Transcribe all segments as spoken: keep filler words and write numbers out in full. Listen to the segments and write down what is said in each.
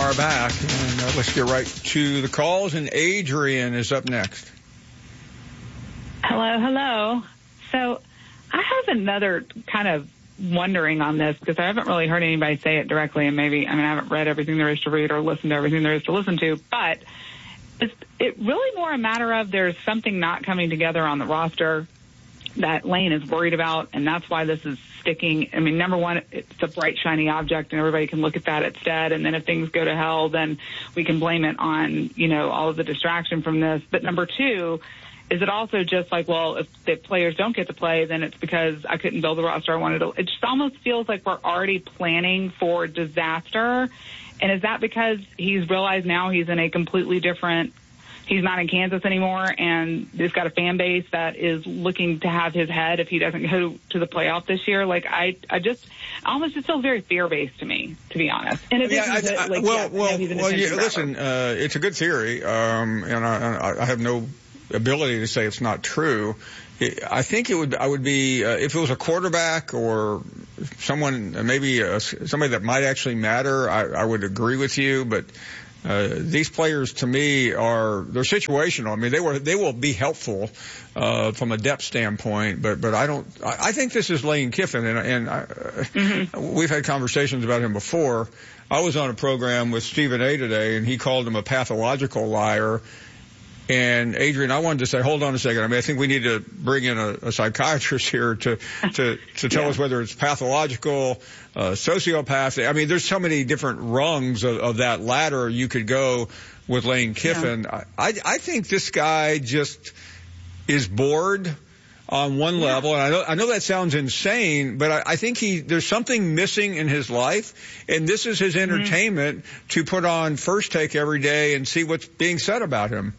are back, and uh, let's get right to the calls, and Adrian is up next. Hello, hello. So I have another kind of wondering on this, because I haven't really heard anybody say it directly, and maybe, I mean, I haven't read everything there is to read or listened to everything there is to listen to, but is it really more a matter of there's something not coming together on the roster that Lane is worried about, and that's why this is sticking? I mean, number one, it's a bright, shiny object, and everybody can look at that instead, and then if things go to hell, then we can blame it on, you know, all of the distraction from this. But number two, is it also just like, well, if the players don't get to play, then it's because I couldn't build the roster I wanted to? It just almost feels like we're already planning for disaster. And is that because he's realized now he's in a completely different, he's not in Kansas anymore, and he's got a fan base that is looking to have his head if he doesn't go to the playoff this year? Like, I, I just, almost just feels very fear-based to me, to be honest. And it yeah, is, I, I, like, well, yes, well, well yeah, listen, uh, it's a good theory, um, and I, I have no ability to say it's not true. I think it would, I would be, uh, if it was a quarterback or someone, maybe uh, somebody that might actually matter, I, I would agree with you, but Uh, these players, to me, are, they're situational. I mean, they were, they will be helpful, uh, from a depth standpoint, but, but I don't, I, I think this is Lane Kiffin, and, and I, mm-hmm. we've had conversations about him before. I was on a program with Stephen A. today, and he called him a pathological liar. And Adrian, I wanted to say, hold on a second. I mean, I think we need to bring in a, a psychiatrist here to, to, to tell yeah. us whether it's pathological, uh, sociopath. I mean, there's so many different rungs of, of that ladder you could go with Lane Kiffin. Yeah. I, I think this guy just is bored on one yeah. level. And I know, I know that sounds insane, but I, I think he, there's something missing in his life. And this is his entertainment mm-hmm. to put on First Take every day and see what's being said about him.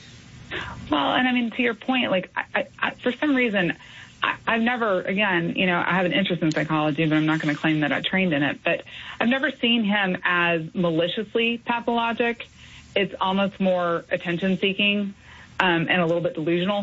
Well, and I mean, to your point, like, I, I, for some reason, I, I've never, again, you know, I have an interest in psychology, but I'm not going to claim that I trained in it. But I've never seen him as maliciously pathologic. It's almost more attention-seeking um, and a little bit delusional.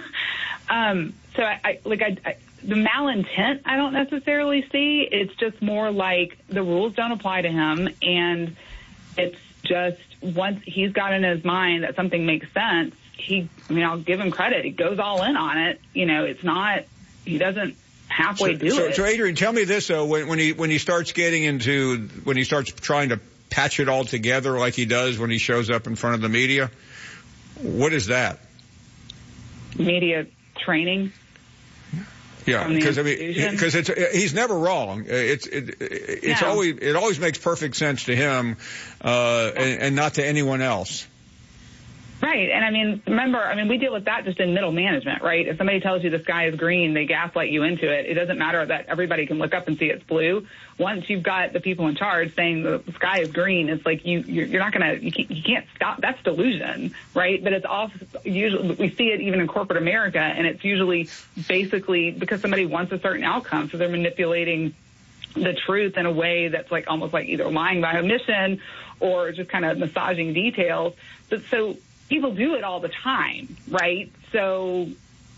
um, so, I, I like, I, I, the malintent, I don't necessarily see. It's just more like the rules don't apply to him, and it's just once he's got in his mind that something makes sense, he, I mean, I'll give him credit. He goes all in on it. You know, it's not, he doesn't halfway so, do so, it. So, Adrian, tell me this, though, when, when he, when he starts getting into, when he starts trying to patch it all together like he does when he shows up in front of the media, what is that? Media training. Yeah, because I mean, because it's he's never wrong. It's it, it's no. always it always makes perfect sense to him, uh, and, and not to anyone else. Right, and I mean, remember, I mean, we deal with that just in middle management, right? If somebody tells you the sky is green, they gaslight you into it. It doesn't matter that everybody can look up and see it's blue. Once you've got the people in charge saying the sky is green, it's like you you're, you're not gonna you can't, you can't stop. That's delusion, right? But it's all usually we see it even in corporate America, and it's usually basically because somebody wants a certain outcome, so they're manipulating the truth in a way that's like almost like either lying by omission or just kind of massaging details. But so. People do it all the time, right? So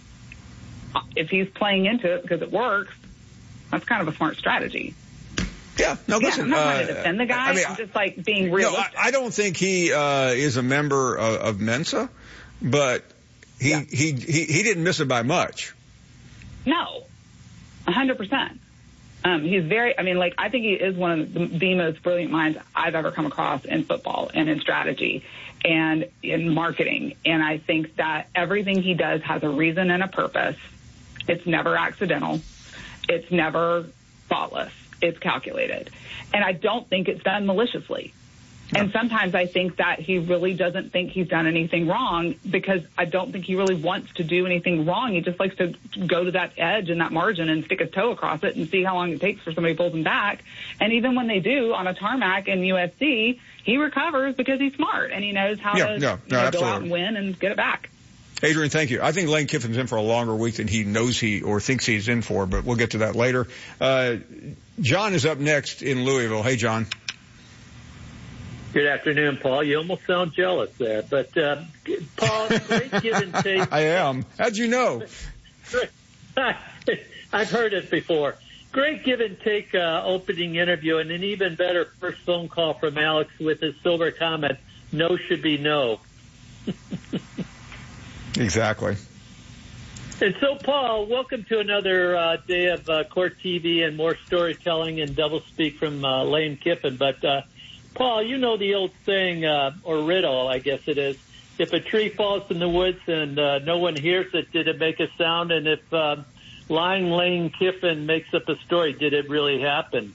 if he's playing into it because it works, that's kind of a smart strategy. Yeah, no, yeah, listen. I'm not trying uh, to defend the guy. I mean, I'm just like being realistic. No, I, I don't think he uh, is a member of, of Mensa, but he, yeah. he he he didn't miss it by much. No, a hundred percent. Um, he's very, I mean, like, I think he is one of the, the most brilliant minds I've ever come across in football and in strategy and in marketing. And I think that everything he does has a reason and a purpose. It's never accidental. It's never thoughtless. It's calculated. And I don't think it's done maliciously. No. And sometimes I think that he really doesn't think he's done anything wrong because I don't think he really wants to do anything wrong. He just likes to go to that edge and that margin and stick his toe across it and see how long it takes for somebody to pull him back. And even when they do on a tarmac in U S C, he recovers because he's smart and he knows how yeah, to no, no, you know, go out and win and get it back. Adrian, thank you. I think Lane Kiffin's in for a longer week than he knows he or thinks he's in for, but we'll get to that later. Uh, John is up next in Louisville. Hey, John. Good afternoon, Paul. You almost sound jealous there. But, uh, Paul, great give and take. I am. How'd you know? I've heard it before. great give and take uh, opening interview, and an even better first phone call from Alex with his silver comment, no should be no. Exactly. And so, Paul, welcome to another uh, day of uh, Court T V and more storytelling and doublespeak from uh, Lane Kiffin. But, uh, Paul, you know the old saying, uh, or riddle, I guess it is, if a tree falls in the woods and uh, no one hears it, did it make a sound? And if uh, lying Lane Kiffin makes up a story, did it really happen?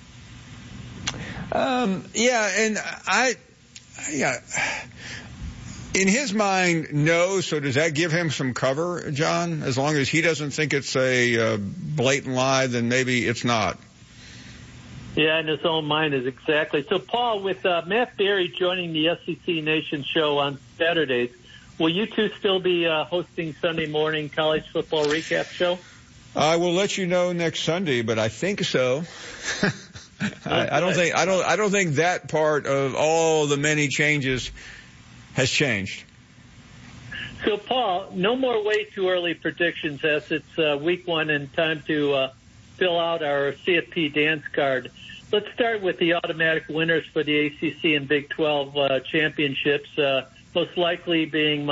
Um, yeah, and I, yeah... In his mind, no. So does that give him some cover, John? As long as he doesn't think it's a uh, blatant lie, then maybe it's not. Yeah, in his own mind is exactly. So, Paul, with uh, Matt Berry joining the S E C Nation show on Saturdays, will you two still be uh, hosting Sunday morning college football recap show? I will let you know next Sunday, but I think so. I, I don't think I don't I don't think that part of all the many changes has changed. So, Paul, no more way too early predictions as it's uh, week one and time to uh, fill out our C F P dance card. Let's start with the automatic winners for the A C C and Big twelve uh, championships, uh, most likely being